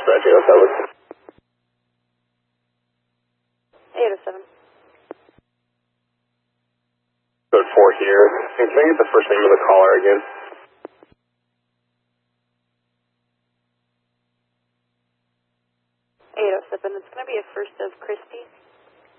dispatch 807. 807. Code 4 here. Can I get the first name of the caller again? 807. It's going to be a first of Christie.